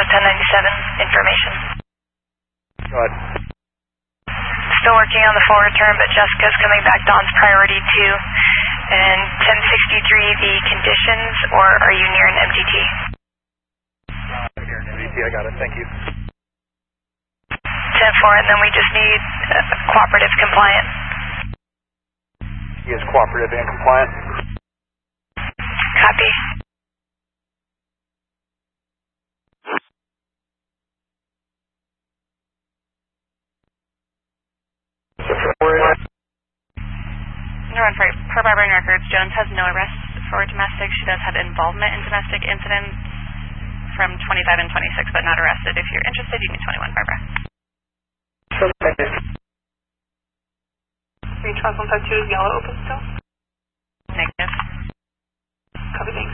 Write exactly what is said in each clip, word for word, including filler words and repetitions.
ten ninety-seven information. Go ahead. Still working on the forward turn, but Jessica's coming back Dawn's priority two. And ten sixty-three, the conditions, or are you near an M D T? Uh, here in M D T, I got it, thank you. ten four, and then we just need uh, cooperative compliant. He is cooperative and compliant. Copy. Run for per Barbarian records, Jones has no arrests for domestic. She does have involvement in domestic incidents from twenty-five and twenty-six, but not arrested. If you're interested, you need twenty-one, Barbara. Three Charles one five two is yellow open still? Negative. Copy, thanks.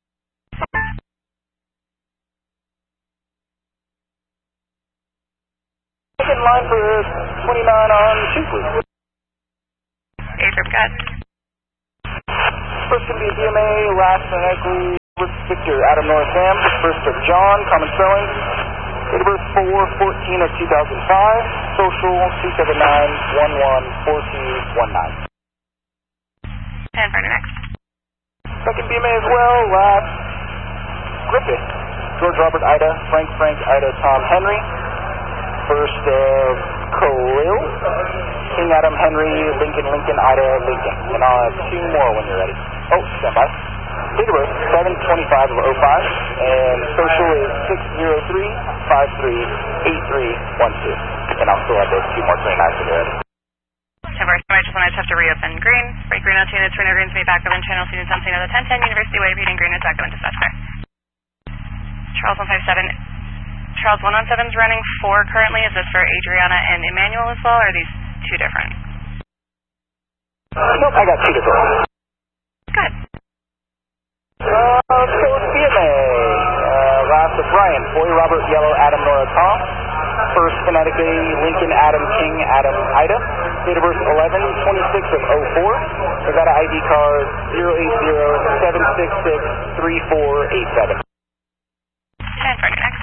Second line for twenty-nine on two, please. A-Group, got. First going to be D M A, last phonetically Victor, Adam North Sam. First of John, common spelling. Date of birth four fourteen of two thousand five. Social two seven nine one one four two one nine. And for next. Second B M A as well, last Griffith. George Robert Ida, Frank Frank Ida Tom Henry. First of Khalil. King Adam Henry, Lincoln Lincoln Ida Lincoln. And I'll have two more when you're ready. Oh, stand by. Date of birth seven twenty-five of oh five. And social is six zero three five three eight three one two. And I'll still have those two more twenty-nines when you're ready. Temporary, I just wanted to have to reopen green. Break green on two units, Reno Green to me back up in channel, students on the ten ten, University Way, reading green is back up in dispatch there. Charles one five seven. Charles one one seven is running four currently. Is this for Adriana and Emmanuel as well, or are these two different? Uh, nope, I got two different. Good. Uh, so it's B M A. Uh, last of Brian, Boy Robert Yellow Adam Nora Tom. First phonetically Lincoln Adam King Adam Ida. Date of birth eleven twenty-six of oh four. Nevada I D card zero eight zero seven six six three four eight seven. And for next.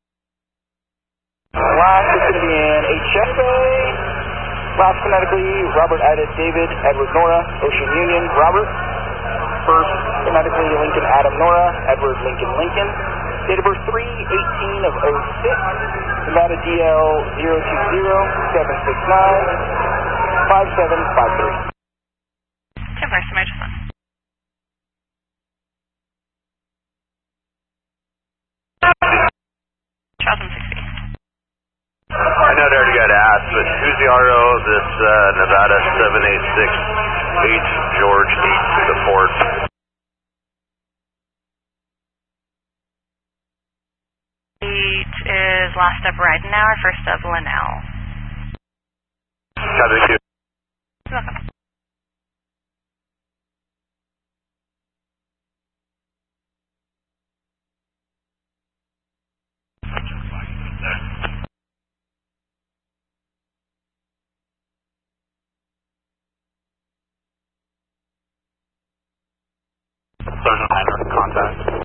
Last is going to be in H S A. Last phonetically Robert Ida David Edward Nora Ocean Union Robert. First phonetically Lincoln Adam Nora Edward Lincoln Lincoln. Date of birth three eighteen of oh six. Nevada D L zero two zero seven six nine five seven five three. Temporary, so just one. Charles one sixty. I know they already got asked, but who's the R O of this uh, Nevada seven eight six H George eight to the port? Eight is last up Ridenauer, first up Linnell. Copy, thank you. You're welcome. Sergeant Heinrich, contact.